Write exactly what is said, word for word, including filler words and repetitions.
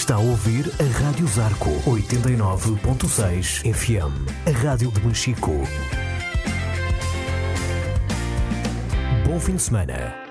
Está a ouvir a Rádio Zarco oitenta e nove ponto seis F M, a rádio de Mexico. Bom fim de semana.